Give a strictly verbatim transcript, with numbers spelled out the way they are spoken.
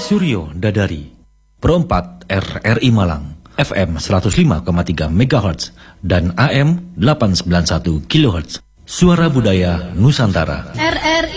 Suryo Dadari, Perempat R R I Malang, F M seratus lima koma tiga megahertz dan A M delapan ratus sembilan puluh satu kilohertz. Suara Budaya Nusantara. R R I